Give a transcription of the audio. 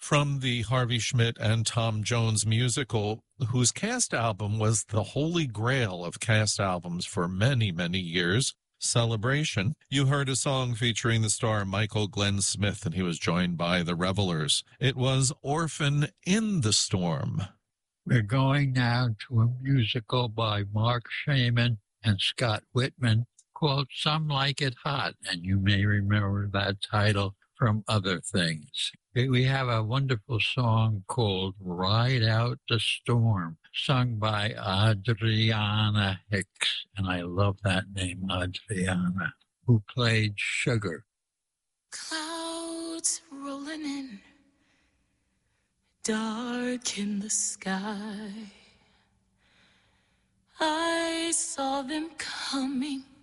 from the Harvey Schmidt and Tom Jones musical, whose cast album was the holy grail of cast albums for many, many years. Celebration. You heard a song featuring the star Michael Glenn Smith, and he was joined by the Revelers. It was Orphan in the Storm. We're going now to a musical by Mark Shaman and Scott Whitman called Some Like It Hot, and you may remember that title from other things. We have a wonderful song called Ride Out the Storm, sung by Adriana Hicks, and I love that name, Adriana, who played Sugar. Clouds rolling in, dark in the sky. I saw them coming